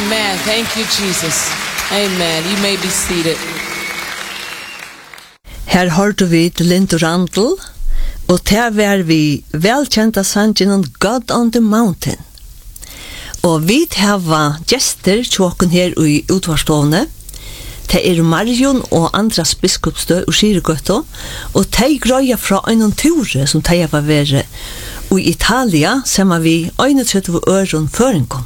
Amen. Thank you, Jesus. Amen. You may be seated. Her hørte vi til Linda Randall, og der var vi velkjente sangen God on the Mountain. Og vi har gjester tjåken her i utvarstående. Det Marion og Andras biskopstø og Skirgøtta, og de grøya fra en tur som de var vært i Italia, som vi 31 øren føringen.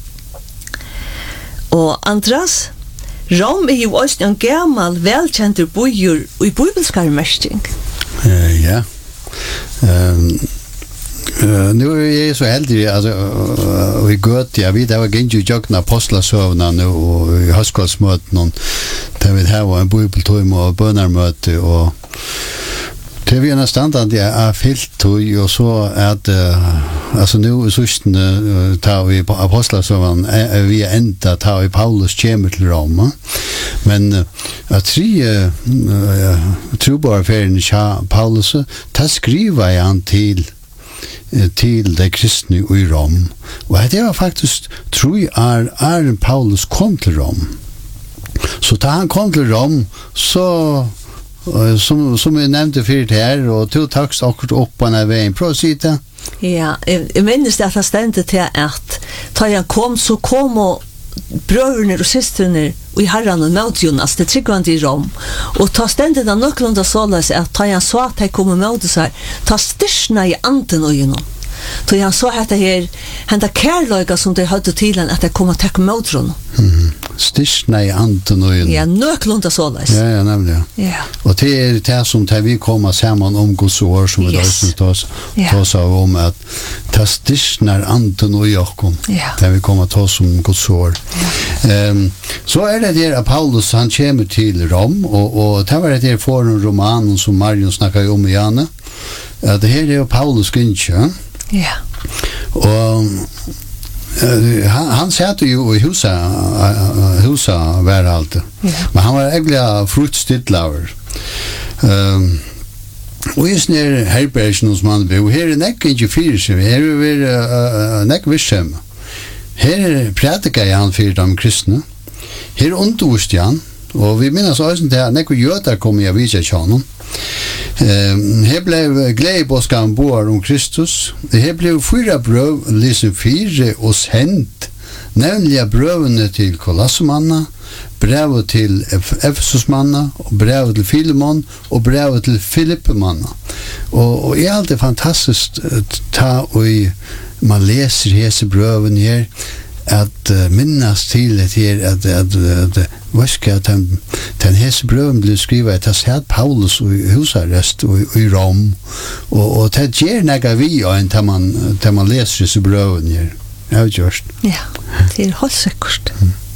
Og Andras, Rom jo også en gammel, velkjent bøyer i bibelskare mesting. Ja. Nu jeg så heldig, altså, og i godt, jeg vet, jeg var gængt jo jokken apostlasøvna nu, og i høstkoldsmøten, der vi her en bibeltøym og bønnermøte, og det vi næsten at jeg er fyldt tøy, og så at, altså nu i søsten tar vi på apostlasøvn, vi enda tar vi Paulus kjemer til Roma, men at trobarferien Paulus, der skriver han til de kristne i Rom. Og det var faktisk, tror jeg, Paulus kom til Rom. Så da han kom til Rom, så, som jeg nevnte fyrt her, og to takst akkurat opp på denne veien. Prøv å si det. Ja, jeg minnes det at jeg stendte til at da jeg kom, så kom og brødrene og søstrene i herren og møte Jonas, det tryggvande i Rom. Og ta stendet av nøklunda såles at da jeg så at jeg kom og møte seg, ta styrsna i anden og gjennom. Da jeg så at det her, henda kærløyga som de hadde til han, at jeg kom og takk møte henne. Styrsna i anden og gjennom. Ja, nøklunda såles. Ja, nemlig. Ja. Og det det som vi kommer sammen om Guds år, som vi da tar seg om, at ta styrsna anden og jokken, det vi kommer ta oss om Guds år. Så det der at Paulus, han kommer til Rom, og det var det der for en roman som Marion snakket om i Janne. Det her jo Paulus Gyntje. Ja. Og han satt jo i huset hver alltid. Men han var egentlig fruktstidlaver. Og i sånne herbergen som han bor, her nekk ikke fyrir seg, her nekk vissem. Her prædikar han fyrir de kristne. Her undervist han, og vi minnes også til at nekk jøder kom i avisa kjanen. Her ble gledebåskam boar om Kristus. Her ble 4 brøv liksom 4 og sendt, nemlig brøvene til Kolossemanna, brevet til Efesusmanna, brevet til Filemon og brevet til Filippemanna. Og er alltid fantastisk ta og man leser hese brøven her, at minnas til det her, at vaske at den hese brøven blir skrivet at det satt Paulus i husarrest i Rom, og det gjør nega vi til man leser hese brøven her. Jeg vet just. Ja, det helt sikkert.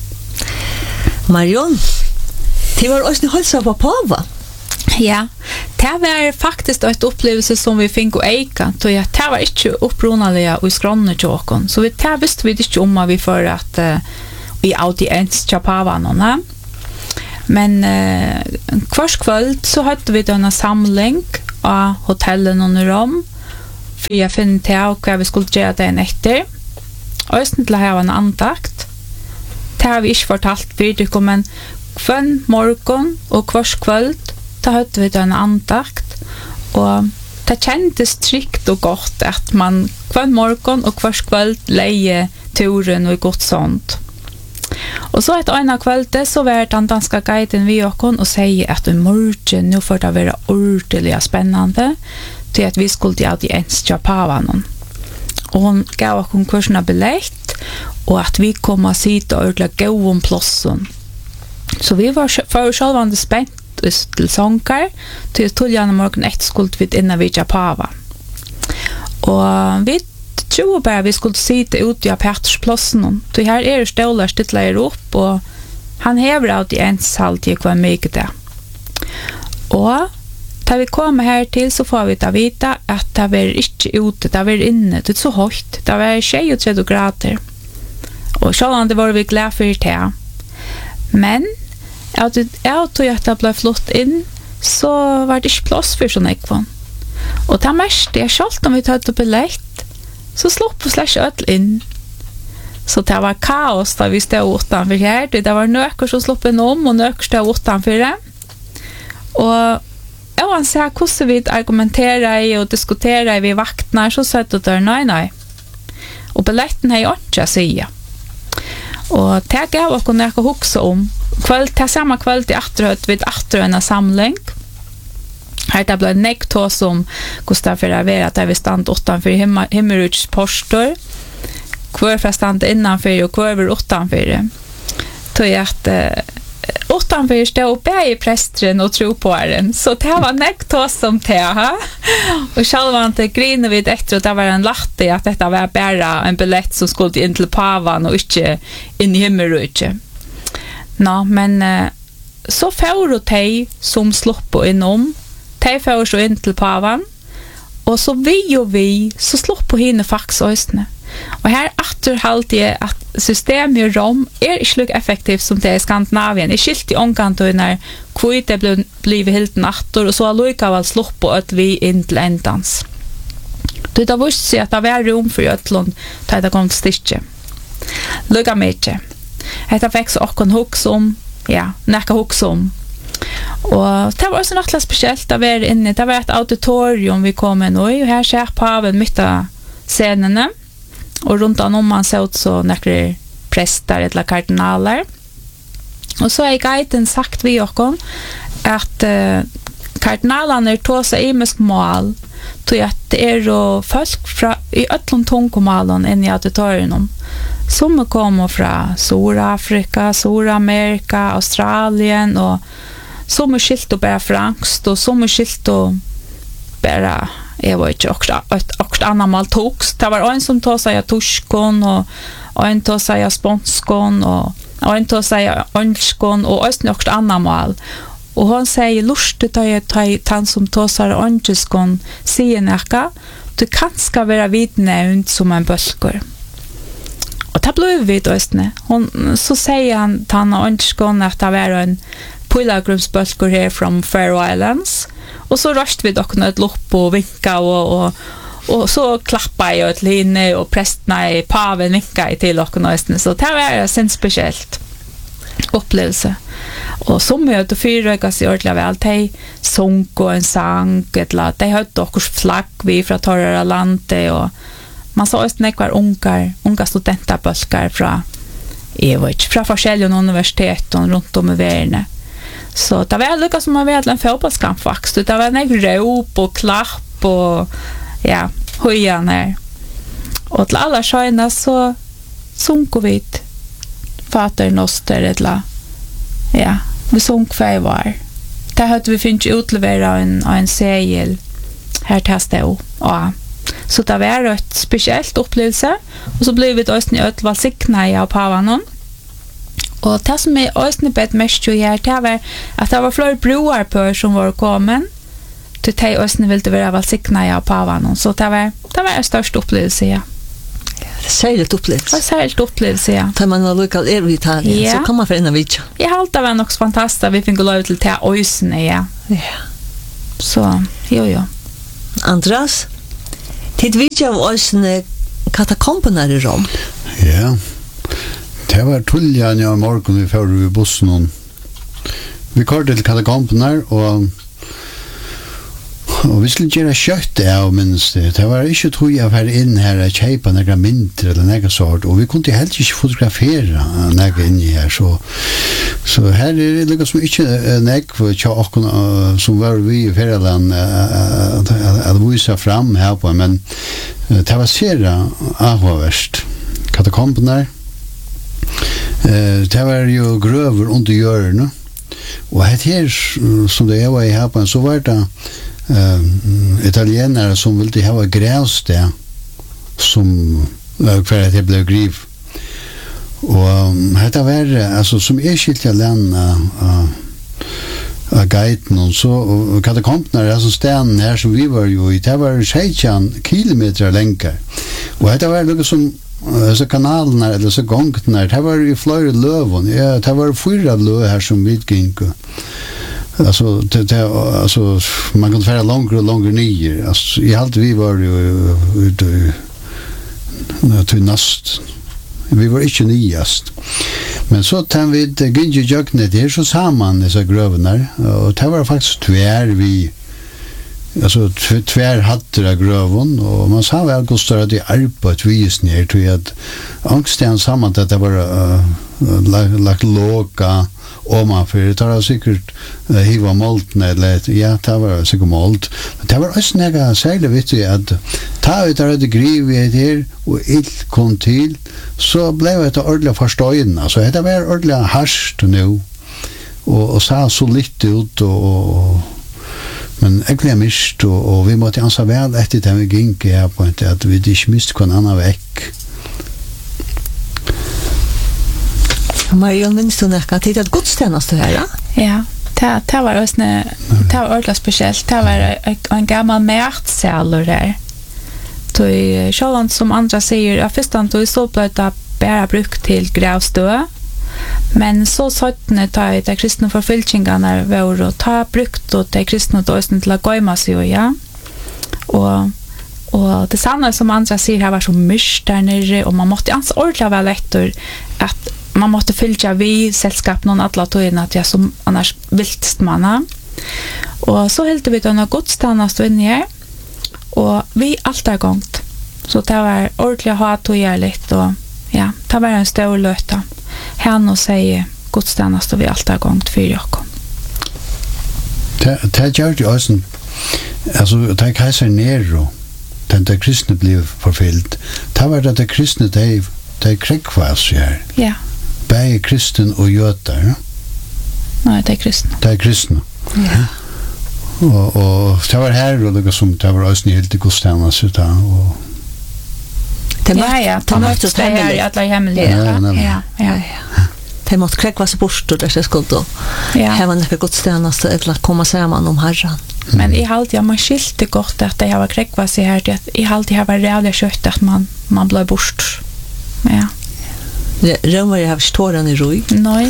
Marion, det var også holdt på Pava. Ja, det var faktisk et opplevelse som vi fikk å eika, så det var ikke opprunalige og skrånne tjåken, så det visste vi ikke om at vi for at vi audiens til Pavaene. Men hver kveld så hadde vi denne samling av hotellet i Rom, for jeg finner til hva vi skulle gjøre det etter, og jeg synes til å ha en andakt. Det har vi ikke fortalt videre, men hver morgen og hver kveld da hadde vi en andakt, og det kjentes trygt og godt at man hver morgen og hver kveld leie turen og godt sånt. Og så et øyne kveld så var den danske guiden vi og sier at i morgen nå får det være ordentlig spennende til at vi skulle til audiens til Pavaen. Og hun gav oss kursene billett, og at vi kom og sitte og ordentlig gå om plåssen. Så vi var for selvvandet spent til sånger, til tullene morgen etter skulle vi innan vid Pava. Og vi tror bare vi skulle sitte ute av Petersplassen, så her stålar stittler opp, og han hever alltid ensalt til hva mye det. Og da vi kommer her til, så får vi da vite at det var ikke ute, det var inne, det så høyt, det var 23 grader. Og sånn det var vi glad for det. Men jeg tror at det ble flott inn, så var det ikke plass for sånn ekvann. Og det mest, jeg selv om vi tatt opp billett, så slopp vi slett ødel inn. Så det var kaos da vi stod utanför här. Det var nöker som slopp en om och nöker stod utanför det. Och jag säger hur vi argumenterar och diskuterar vid vaktnar så sa det där nej. Och billetten har jag inte att säga. Och det gav oss något att huxa om. Till samma kväll till Atterhöt vid Atterhöna samling. Här det blev nekta som Gustav Ferravera där vi stand utanför Himmeruts postor. Kvar för stand innanför och kvar var utanför. Tog jag att utanför stod bäg prästren och tro på den. Så det var nekta som det. Och själva inte griner vid efter att det var en latte att detta var bara en biljett som skulle in till pavan och inte in i Himmeruts. Nå, men så får de som slopp inom. De får så in till pavan. Och så vi så slopp på henne faktiskt östne. Och här återhållt jag att systemet i Rom är inte lika effektivt som det i Skandinavien. Det är skilt i omkanten när kvitt det blivit helt nattor och så har lika slopp på att vi in till ändans. Det har visst sig att det var rum för Götlund där det kom till sticket. Lugga mycket. Det fick så också en hux om, näka hux om. Och det var också något speciellt att vara inne. Det var ett auditorium vi kom in i och här ser paven mitt av scenerna. Och runt om man såg ut så några präster eller kardinaler. Och så är guiden sagt vid oss att kardinalerna tar sig i mål till att det är folk fra, i ötlund tungkomalen in i auditorium. Som kommer från Sydafrika, Sydamerika, Australien och som är skilt och bara franskt och som är skilt och bara jag vet inte också annan mal togs. Det var en som tog sig torskon och en tog sig sponskon och en tog sig önskon och också annan mal. Och hon säger lustigt att jag tar som tog sig önskon säger näka du kan ska vara vidnävnt som en bölkor. Och det blev vid östne. Så säger han önskon att det var en pilgrimsbölkor här från Faroe Islands. Och så röst vi dock ett lopp och vinka och så klappade jag till henne och prästerna i paven vinkade till och nästan. Så det var en speciellt upplevelse. Och så mötte fyra sig ordentligt väl. De sång och en sang. De hade också flagg vi från Torra landet och man sa att det var unga studentarbölkar från forskjellige universitet runt om i världen. Så det var lika som man vet en fotbollskamp faktiskt. Det var en rop och klapp och höjan här. Och till alla sjöarna så sjunker vi Fater Noster eller vi sjunk för var. Där hade vi finnit utlevera en segel här till stå. Så det var ett speciellt upplevelse. Och så blev vi också ötval sikna av pavanon. Och det som är också bett mest här, det var att det var flera broar på som var kommen. Till de också ville vara välsigna av pavanon. Så det var en störst upplevelse, ja. Särskilt upplevelse. Särskilt upplevelse, ja. Tar man har lokal i Italien så kan man få in en video. Jag har alltid varit också fantastiskt. Vi fick gå lov till att ta ösene, ja. Så, jo. Andras, tid video av ösene katakomberna i Rom. Ja. Det var tulljan i morgon vi fører vid bussen. Vi kørte til katakomberna og vi skulle gjøre kjøtt av minst det. Det var ikke tog jeg her inn her og kjøpe noen mynter eller noe sort, og vi kunne helt ikke fotografere noe inni her, så her er det liksom som ikke noe som var vi i ferieland at vise fram her på, men det var svære avhåverst. Katakomberna det var jo grøver under hjørnet, og her som det var i her på, så var det italienare som ville ha grävsted som för att det blev griv. Och detta var alltså som skilt jag lämna guiden och så katakomberna alltså stenen här som vi var ju i det var 16 kilometer länkar. Och detta var liksom så kanalerna eller så gångna det var ju flera lövon. Ja, det var 4 löv här som vi gick. Alltså alltså man kan färra längre och längre ner. Alltså i allt vi var ju ute till nast. Vi var ikke nyast. Men så tar vi gynge jøkne der, så sammen disse grøvene, og det var faktisk tvær hatter av grøven, og man sa vel hvordan at de arbeid vis ned, til at angsten sammen at det var lagt låga man för det har säkert hiva molten eller ja det var säkert molt men det var också några särskilt viktigt att ta ut det grivet här och ill kom till så blev det ordentligt förstående så det var ordentligt harskt nu och så så lite ut och men egentligen mist och vi måste ansa väl efter det vi gick här på att vi inte mist kon annan veck. Marion, minns du nekka til at godstjenest du her, ja? Ja, det var også det var ordentlig spesielt. Det var en gammal matsaler der. Sjåland som andra sier, først så ble det bare brukt til gravstø, men så sånne ta de kristne forfylkingene var å ta brukt og de kristne til å gøyma seg, ja. Og det sanne som andra sier her var så myst der nere, og man måtte anse ordentlig vel etter at man måste fylla vid sällskap någon alla tog att jag som annars viltst manna. Och så helt vi då godstannast in här. Och vi allt är gångt. Så det var ordentligt hat och ärligt och ja, det var en stor löta. Han och säger godstannast och vi allt är gångt för Jakob. Det gör ju också alltså det kejsar Nero den där kristna blev förfylld. Det var det kristna det krigkvas här. Ja. Bäge kristen och jötar. Ja? Nej, det är kristna. Det är kristna. Ja. Och det var här och det som det var också helt i godstjärnas utan och det måste det här alla hemligt. Ja. Det måste kräkva sig bort och det skulle då. Ja. Här var några godstjärnas eller komma samman om Herren. Men i halt man skilte gott att det har kräkva sig här att i halt det har varit rävligt kött att man blir bort. Ja. Römer har ståren i roi? Nej.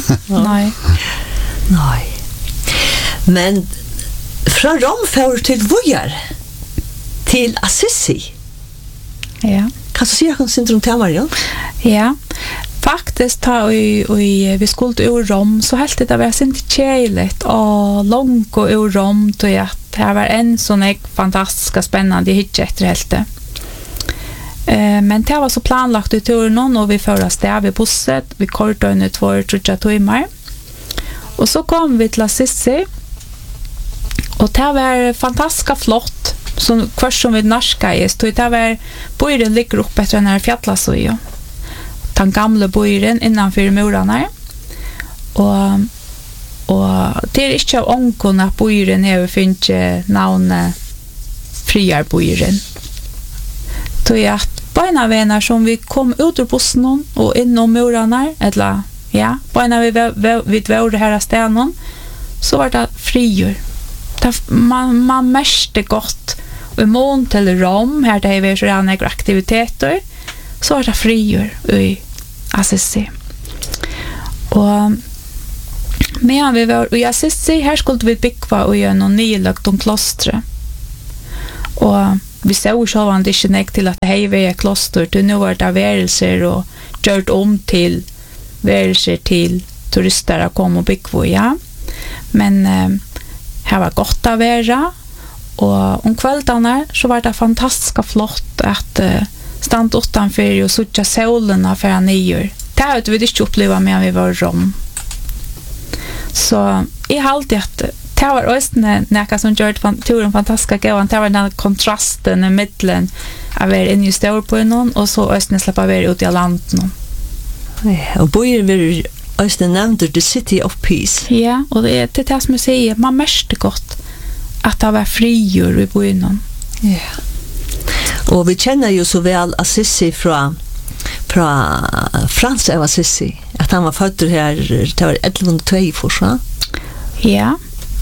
Men från Rom för till Vojar till Assisi. Ja. Kan du säga syndrom till Marion? Ja. Faktiskt vi skulle ur Rom så helt det var inte tjejligt och långt ur Rom till att det var en sån fantastiska spännande hit efter helt det. Men det var så planlagt i turen och vi fördes där vid busset, vi kortade under 2-3 timmar. Och så kom vi till Assisi och det var fantastiskt flott som kvart som vi narska i så det var bojren ligger uppe efter den här fjällasöja. Den gamla bojren innanför murarna och det är inte av ångon att bojren är finns navnet Friarbojren. Så att bøyna venar som vi kom ut ur bussen och inom murarna eller ja, bøyna vi var här stenen så var det frigjør. Man märste gott och i mån till Rom här det är så några aktiviteter så var det frigjør i Assisi. Och medan vi var i Assisi här skulle vi bygga i en nylagt om klostre. Och vi såg självande inte nek till att det var ett kloster till nu var det värelser och gjort om till värelser till turister att komma och bygga, ja. Men här var gott att vara och om kvällarna så var det fantastiskt flott att stanna utanför och sucha solen för en nyår. Det hade vi inte upplevt medan vi var i Rom. Så i alltid att det var också näka som gjorde turen fantastiska gåvan. Det var den kontrasten i mitten av att vara inne i Storpojnen och så också släppa vara ute i landet. Ja, och bojer vi också nämnde The City of Peace. Ja, och det är det som jag säger. Man märkte gott att det var frigjord i bojnen. Ja. Och vi känner ju så väl Assisi från Frans av Assisi. Att han var född här, det var 1102 för Ja.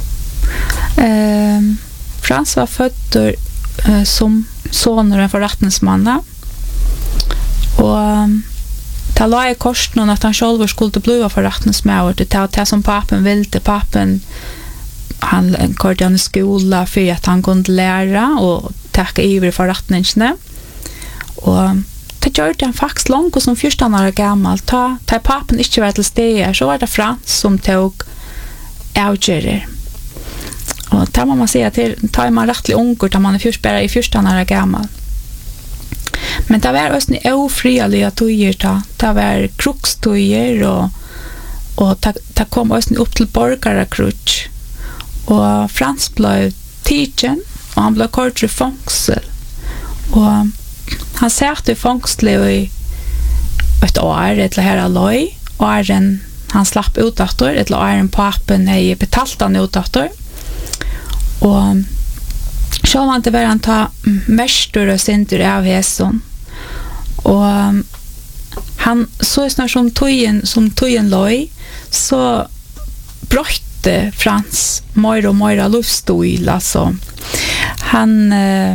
Frans var född som son av en förrättningsman och det la i korsen att han själv skulle bli förrättningsman det var det som papen ville. Papen han körde han i skola för att han kunde lära och tacka över förrättningarna och det det gjorde han faktisk långt och som 14 år gammal. Ta pappen inte var till steg, så var det Frans som tog avgörer. Och där man säga till tar man rättlig ung och man är först bara i 14 år gammal. Men det var också ofrialiga tojer, det var krokstojer och det kom också upp till borgarakrutsch. Och Frans blev tidsen och han blev kort i fångsel. Och han satt i fångsel i ett år, eller här loj, och han slapp ut dator, eller åren pappen är betalt han ut dator. Och så var inte var han ta mäster och sinter av hästen. Och han så snart som tojen loj, så brötte Frans mer och mer luftstil, alltså. Han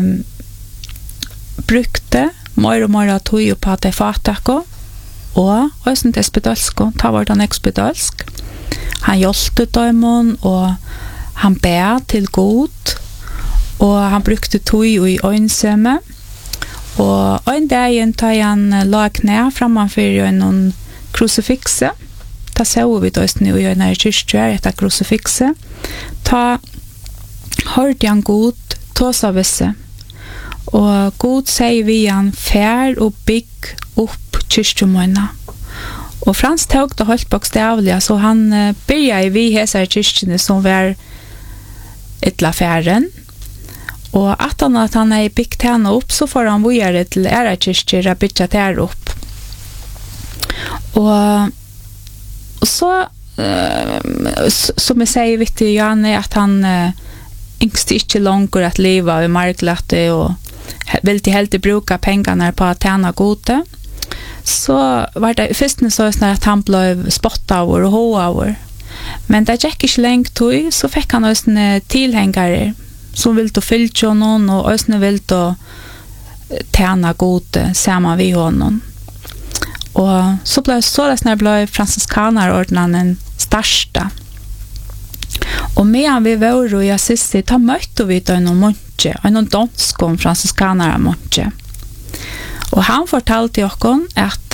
brukte mer och mer tog på att det fatako och sen till spedalsko, ta vart han expedalsk. Han hjälpte dem och han bad till god och han brukte tog i önsömme och en dag tar han la knä framför en krucifixe. Ta så vi då nu i en kyrka ett krucifixe. Ta hörde han god tåsa visse. Og god sier vi han fær og bygg opp kyrkjemøyna. Og Frans tog det holdt bokstavlig, så han byrja i vi hese kyrkjene som var etla færen. Og at han er byggt henne opp, så får han vågjere til æra kyrkjer og bygget her opp. Og så, som jeg sier vidt i Janne, at han yngst ikke langt at leva i marklatte og vill till helt bruka pengarna på att tjäna gode. Så var det först så att han blev spottad och håad. Men det gick inte länge till, så fick han också tillhängare som ville fylla honom och också ville tjäna gode samman vid honom. Och så blev franciskanerordnen största. Och medan vi var och jag sist ta mötte vi då en monche, en dansk om franciskaner monche. Och han fortalte oss att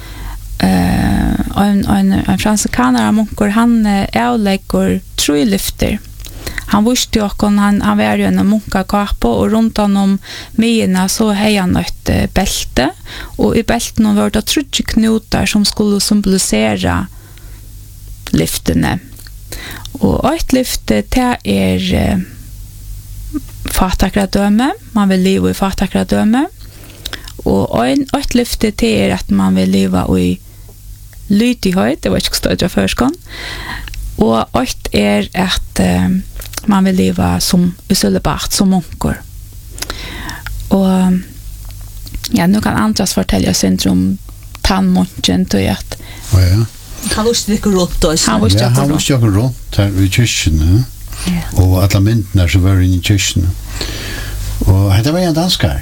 en franciskaner munkor han avlägger 3 lyfter. Han visste oss han var ju en munkakap och runt honom mena så hade han ett bälte och i bälten var det 3 knotar som skulle symbolisera lyftene. Og ett lyfte det fatakradømme, man vil leva i fatakradømme, og ett lyfte det at man vil leva i lydighet, det var ikke støtt av førskånd, og ett at man vil leva som usøllebart, som munkor. Og ja, nu kan Andras fortelle syndrom tannmunchen til at han visste ikke rundt oss. Han visste ikke rundt her i kyrkene, og alle myndene som var inne i kyrkene. Og det var en danskar.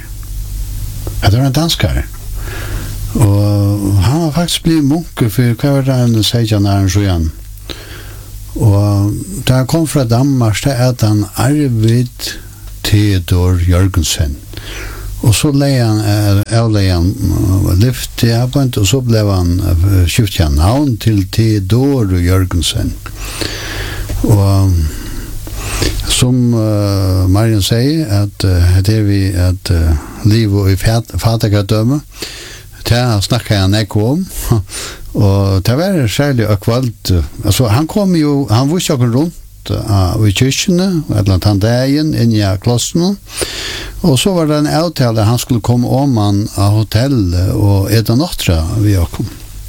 Og han var faktisk blitt munke for hva var det en 16 år siden. Og da han kom fra Danmark, da han Arvid Theodor Jørgensen. Og så avleie han lyft til arbeid, og så ble han skiftet navn til Theodor Jørgensen. Og som Marian sier, at det vi at livet i fatakadømme, det snakket han ikke om, og det var særlig akvalt. Altså, han visste jo rundt i kyrkene, et eller annet dagen, inne i klostrene. Og så var det en avtale han skulle komme om han av hotellet og etter nattra vi kom.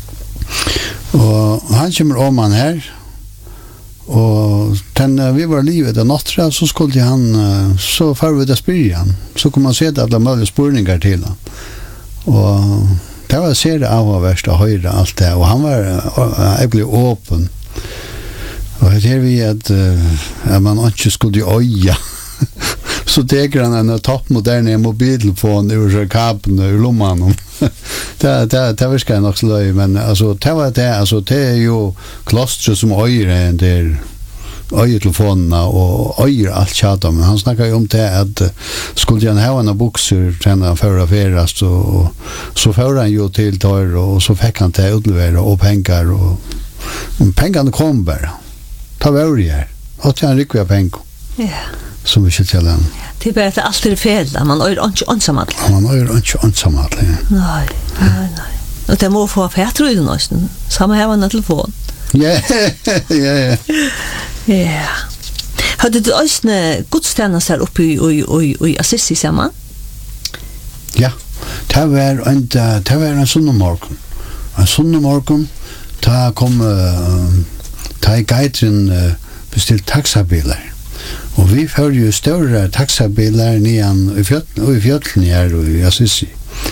Og han kommer om han her, og vi var livet etter nattra, så skulle han, så far vi det spyrir han. Så kunne man se det alle mulige spurningar til han. Og det var ser det avhverst å høre alt det, og han var egentlig åpen. Og det er vi at man ikke skulle øye. Så teker han en toppmoderne mobiltelefon ur kapen ur lomman. Det virker jeg nok sløy, men altså, det var det, altså, det er jo klostret som øyer en der øyer telefonerna og øyer alt tjata, men han snackar ju om det at skulle han ha en bukser tjena förra ferast og så får han ju till tar og så fick han till utlevera och pengar och pengarna kom bara. Ta var det här. Och han riktiga pengar. Ja. Som vi ska tala om. Det är bara att allt är fel. Man är inte ensamma. Man är inte ensamma. Nej. Och det må få färdtro i den samma här var en telefon. Ja. Ja. Hade du ösne gudstjänster uppe i Assisi samman? Ja. Det var en sonnumorgon. En sonnumorgon ta kom ta i guiden bestilt taxabilar. Och vi får ju större taxabilar nian i fjöllen här i Assisi.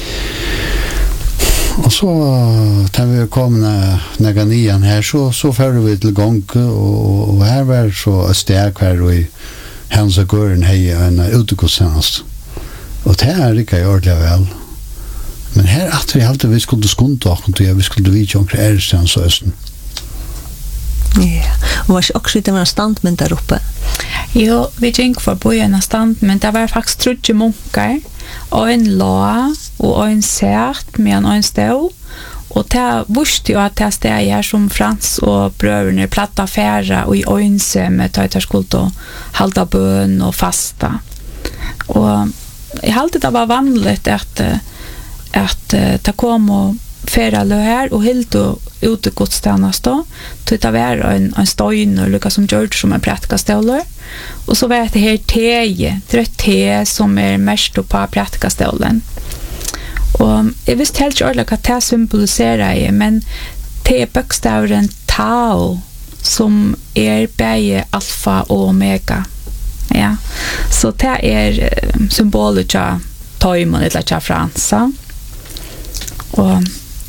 Och så tar vi komna några nian här så får vi till gång och här var så stark här i Hansa Gören hej en utegångstjänst. Och det här rikar jag ordentligt väl. Men här att vi alltid vi skulle skunta och vi skulle vidja omkring ärstjänst så östen. Ja, och var också det var standmen där uppe. Jo, vi gick förbi en standmen, det var faktiskt 30 munkar, och en lå och en särt med en stå. Och det visste ju att det steg här som Frans och bröderna platta färra och i öjnse med att jag skulle halda bön och fasta. Och jag hade det var vanligt att det kom och färra lö här och helt ute godstjänast då. Det var en stojn och lika som George som en prätkastålar. Och så var det här det är ett te som är mest på prätkastålen. Och jag visste helt klart att det symboliserar men det är bokstaven Tau som är bäge alfa och omega. Ja. Så det är symbolet av Toimon eller av Fransa. Och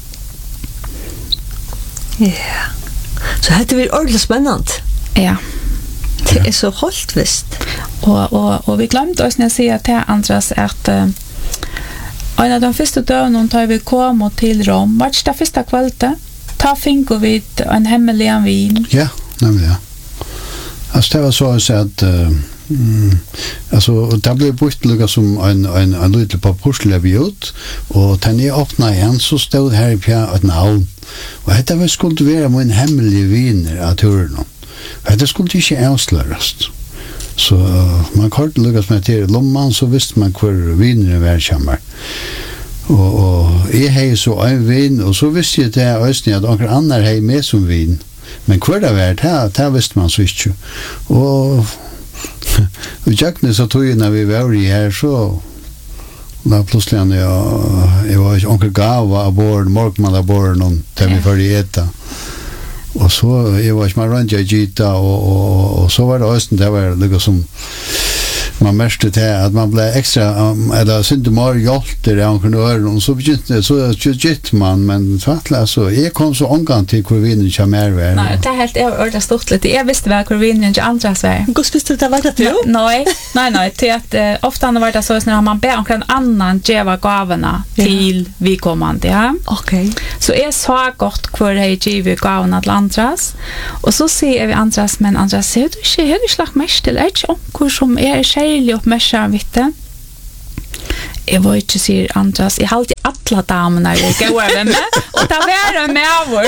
ja. Så hade vi ordentligt spännande. ja. Det är så helt visst. Och vi glömde oss när jag säger till Andras att en av de första dögnen tar vi kom till Rom. Vart det första kvällen ta finko vid en hemmelig vin. Ja, nämligen. Alltså det var så att alltså det blev bort lika som en liten på pussleviot och när jag öppnade igen så stod här i ett namn. Och det var skulle vara en hemmelig vin av turen. Det skulle inte avslöjas. Så man kunde lyckas med till lomman så visste man hur vinen var kommer. Och jag hade så en vin och så visste jag det östning att några andra hade med som vin. Men hur det var det visste man så inte. Och jag så tog när vi var i här så då plötsligt jag var onkel Gava ombord morgman ombord någon där vi för äta. Och så jag var med Ranja Gita och så var det östen där var det som man märkte det att man blev extra eller synte mer hjälp där omkring öron så begynte så gitt man men fattla så jag kom så omgång till kurvinen som är väl. Nej, det är helt överordnat stort lite. Jag visste väl kurvinen inte andra Sverige. Hur visste du det var det? Nej, till att ofta när det så när man ber om en annan geva gåvorna till vi kommande, ja. Okej. Så är så gott kvar hej giva gåvorna till andras. Och så ser vi andras men andras ser du inte hur slag mest till ett onkel som är kärlig uppmärksam vitte. Jag var inte säger Andras. Jag hade alla damerna jag går med och ta vara med över.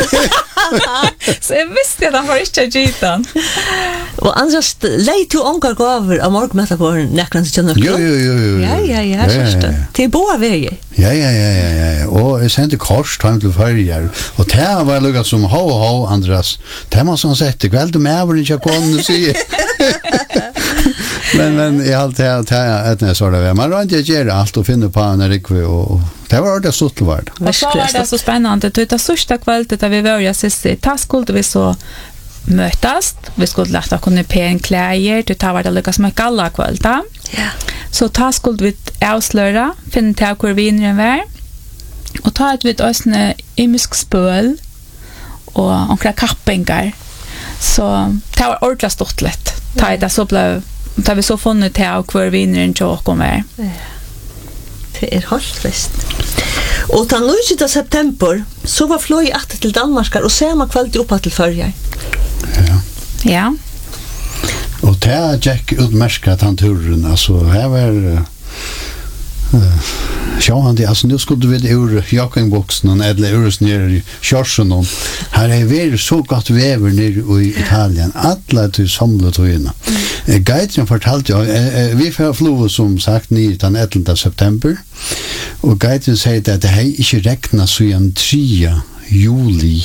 Så jag visste att han var inte gitan. Och Andras lej till onkel gåver av morgmätta på näkran till känna. Jo. Ja, förstå. Till båda vägar. Ja. Och jag sände kors till förjar. Och det var lugga som ho Andras. Det man som sett ikväll med över inte kon se. Men jag alltid att när så där man rör inte göra allt och finna på när det och det var det så vart. Och så var det så spännande att ta sista kvällen där vi var jag sist ta skulle vi så mötas. Vi skulle lätta kunna pen kläder det tar var det lyckas med alla kvällar. Ja. Så ta skulle vi avslöja finna till hur vinen var. Och ta ett vid oss en imisk spöl och några kappingar. Så det var ordentligt stort lätt. Ta det så blev tar vi så funnit här och hver vinneren tjåk om här. Det är helt visst. Och den 9. september så var flöj att till Danmark och samma kväll upp till Förjar. Ja. Ja. det er Jack utmärkat han turen, alltså här var han det, alltså nu skulle vi ur joggingboxen eller ur ner i kjørsen och här är vi så gott väver ner i Italien alla till samlat och inne. Guiden fortalte vi får flyga som sagt ner den 11. september och guiden säger att det här inte räknas så en 3 juli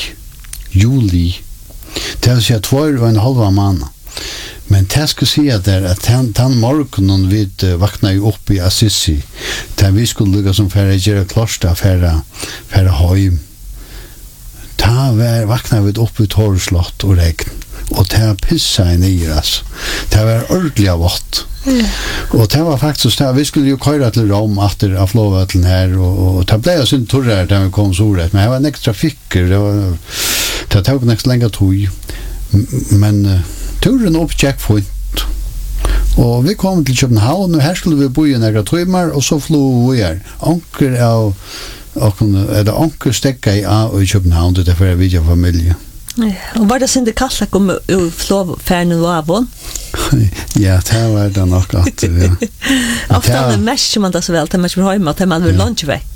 det vill säga 2,5 månader. Men det skal si at den morgenen vi vakna jo opp i Assisi, der vi skulle lukka som færre gjøre kloster færre høym. Da vakna vi opp i torrslott og regn, og det pissa i nyer, altså. Det var ordentlig av vått. Og det var faktisk det, vi skulle jo køyre til Rom etter av flåvøtlen her, og det ble jo sin torrere da vi kom så rett, men det var nek trafikker, det tok nek lenge tog, men turen opp checkpoint. Og vi kom til København, og her skulle vi bo i några timmar, og så flå vi her. Anker anker stekka i København, det er for en videofamilie. Og var det sin det kallt kom flå färnen och avon? Ja, det var det nok at ja. Ofta det mest man det så väl, det man vill hemma, det man vill lunch veck.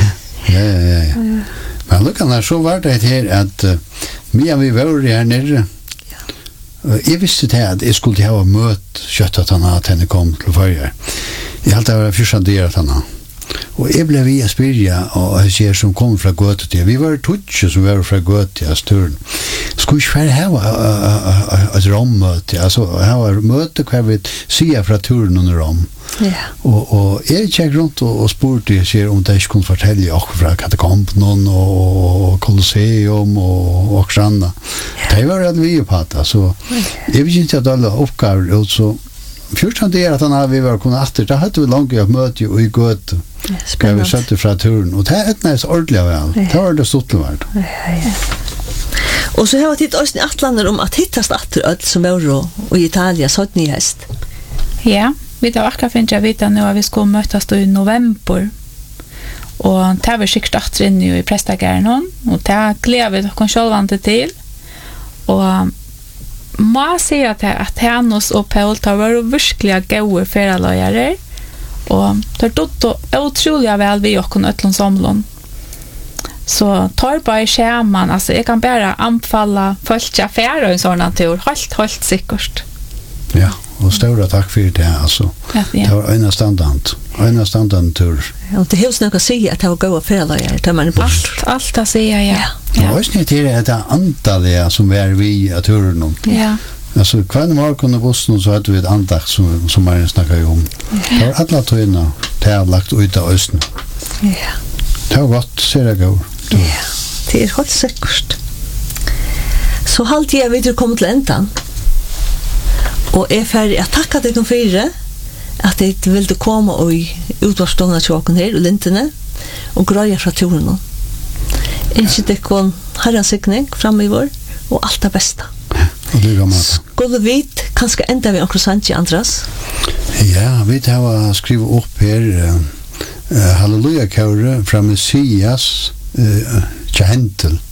Ja. Men lukkan så var det her at vi var her nere. Jeg visste det at jeg skulle ha møtt kjøtt at han hadde henne kom til førje. Jeg hadde vært fyrst del at han hadde. Og jeg ble vi å spyrja, og jeg sier som kom fra Gøte til. Vi var tutsi som var fra Gøte til turen. Skulle ikke være her et rommøte, altså her var møte hva vi sier fra turen under rom. Ja. Og jeg gikk rundt og spurte, jeg sier om de ikke kunne fortelle oss fra katakomben og Colosseum og sånn. Det var rett vi på det, så jeg vet ikke at alle oppgaver ut, så først det at han vi var kunnet etter, da hadde vi langt å møte i Gøte. Skal vi sette fra turen, og det er etnæs ordentlig vel. Det var det stort vært. Ja. Og så har vi titt også i atlander om at hittast atter öll som var i Italia, sånn i hest. Ja, vi har akkurat finnet jeg vite nå at vi skulle møtes i november. Og det var sikkert atter inne i prestageren, og det gleder vi dere selvvante til. Og må si at Hennes og Paul var virkelig gode feraløyere, og det er utrolig vel vi og kunne øtlån samlån. Så tar bare skjermen, altså jeg kan bare anbefale folk til affære og en sånn tur, helt sikkert. Ja, og stora takk for det, altså. Ja. Det var en standard tur. Og det helst nok å si at det var gode feraløyere, det man bort. Alt å si, ja. Og også nytt er det antallet som er vi av turen. Ja. Altså, hver morgen og bussen så hadde vi et andakt som Marin snakket om. Det var alle tøyene det er lagt ut av Østen. Ja. Det var godt, ser jeg går. Ja, det er helt sikkert. Så halte jeg videre kommet til endan. Og jeg ferdig, jeg takker deg om fire at jeg ville komme og utvarstående tjåken her og lintene og grøye fra turen. Ikke det kom herrensikning frem i vår og alt det beste. Skulle vi kanskje enda vi omkring Sanchi Andras? Ja, vi har skrivet opp her Halleluja-kjøre fra Messias Kjentel.